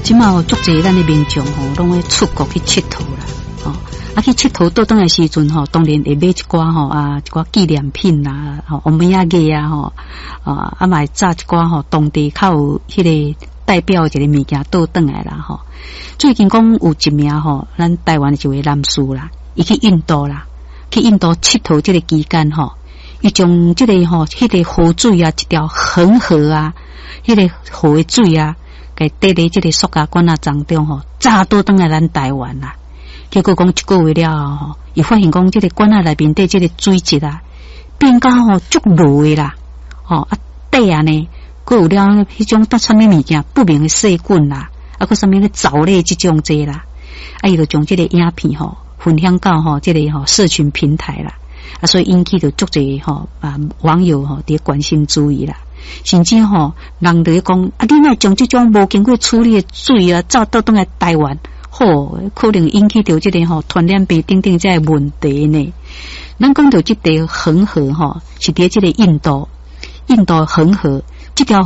即嘛足侪咱的民众拢会出国去佚佗啦，去佚佗倒转的时阵当然会买一寡一寡纪念品啦，欧米亚给啊嘛会炸一寡当地较有迄个代表一个物件倒转来啦最近讲有一名咱台湾一位男士啦，伊去印度啦，去印度佚佗这个期间伊将这个迄个河水啊，一条恒河啊，迄个河的水啊，给滴在这个塑胶管啊当中炸倒转来咱台湾啦。结果讲一个月了伊发现讲这个管啊内面的这个水质啊，变到足无的啦，底啊呢，佫有了迄种什么物件不明的细菌啦，佫什么的藻类这种这啦，伊就将这个影片分享到这个社群平台啦，所以引起就足侪网友伫关心注意啦，甚至人就讲你若将这种无经过处理的水啊，照倒转来台湾。可能引起到这个传染病等等这个问题呢。咱讲到这条恒河是伫这个印度恒河这条